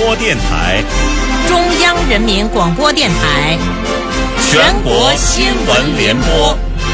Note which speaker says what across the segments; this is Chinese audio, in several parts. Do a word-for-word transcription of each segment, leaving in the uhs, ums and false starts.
Speaker 1: 播电台、
Speaker 2: 中央人民广播电台
Speaker 1: 全国新闻联播。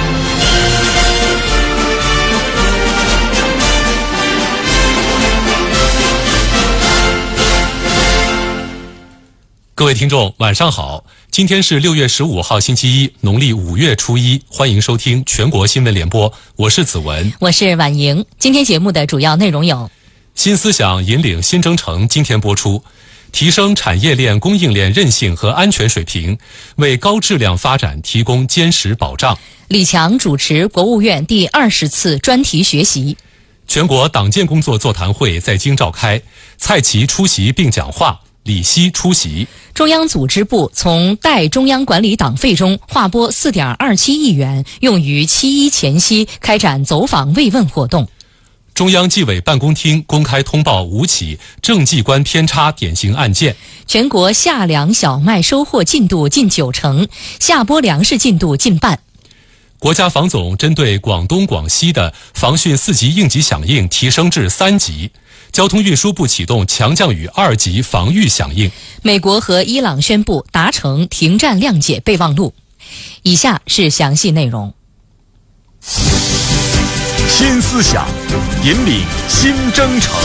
Speaker 3: 各位听众晚上好，今天是六月十五号星期一，农历五月初一，欢迎收听全国新闻联播，我是子文，
Speaker 2: 我是婉莹。今天节目的主要内容有：
Speaker 4: 新思想引领新征程今天播出，提升产业链供应链韧性和安全水平，为高质量发展提供坚实保障。
Speaker 2: 李强主持国务院第二十次专题学习。
Speaker 5: 全国党建工作座谈会在京召开，蔡奇出席并讲话，李希出席。
Speaker 2: 中央组织部从代中央管理党费中划拨 四点二七亿元，用于七一前夕开展走访慰问活动。
Speaker 5: 中央纪委办公厅公开通报五起政绩观偏差典型案件。
Speaker 2: 全国夏粮小麦收获进度近九成，下播粮食进度近半。
Speaker 5: 国家防总针对广东、广西的防汛四级应急响应提升至三级。交通运输部启动强降雨二级防御响应。
Speaker 2: 美国和伊朗宣布达成停战谅解备忘录。以下是详细内容。
Speaker 1: 新思想引领新征程。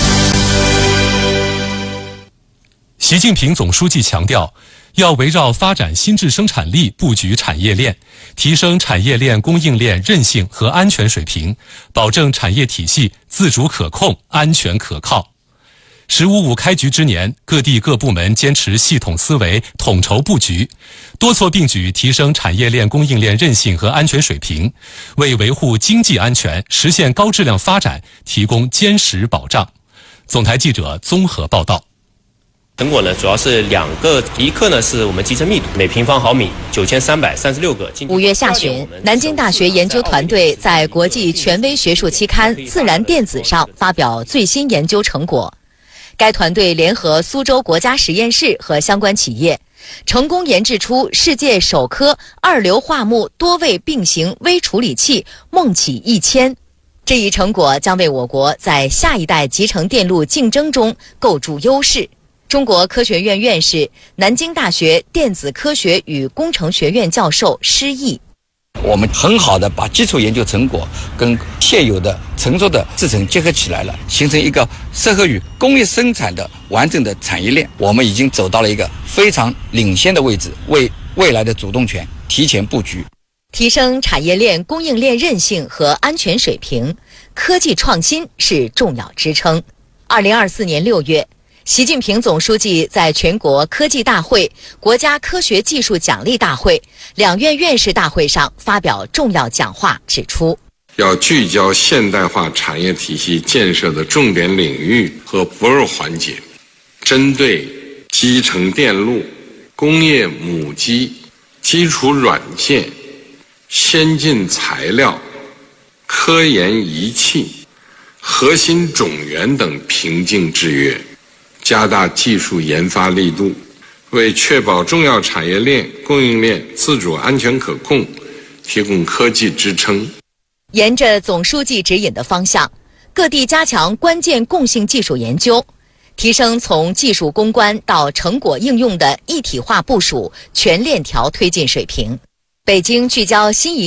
Speaker 5: 习近平总书记强调，要围绕发展新质生产力布局产业链，提升产业链供应链韧性和安全水平，保证产业体系自主可控、安全可靠。十五五开局之年，各地各部门坚持系统思维、统筹布局，多措并举提升产业链供应链韧性和安全水平，为维护经济安全、实现高质量发展提供坚实保障。总台记者综合报道。
Speaker 6: 成果呢，主要是两个，一个呢是我们集成密度，每平方毫米九千三百三十六个。
Speaker 7: 五月下旬，南京大学研究团队在国际权威学术期刊《自然电子》上发表最新研究成果。该团队联合苏州国家实验室和相关企业，成功研制出世界首颗二硫化钼多位并行微处理器梦启一千。这一成果将为我国在下一代集成电路竞争中构筑优势。中国科学院院士、南京大学电子科学与工程学院教授施毅：
Speaker 8: 我们很好的把基础研究成果跟现有的成熟的制程结合起来了，形成一个适合于工业生产的完整的产业链。我们已经走到了一个非常领先的位置，为未来的主动权提前布局。
Speaker 7: 提升产业链供应链韧性和安全水平，科技创新是重要支撑。二零二四年六月，习近平总书记在全国科技大会、国家科学技术奖励大会、两院院士大会上发表重要讲话，指出
Speaker 9: 要聚焦现代化产业体系建设的重点领域和薄弱环节，针对集成电路、工业母机、基础软件、先进材料、科研仪器、核心种源等瓶颈制约，加大技术研发力度，为确保重要产业链供应链自主安全可控提供科技支撑。
Speaker 7: 沿着总书记指引的方向，各地加强关键共性技术研究，提升从技术攻关到成果应用的一体化部署、全链条推进水平。北京聚焦新一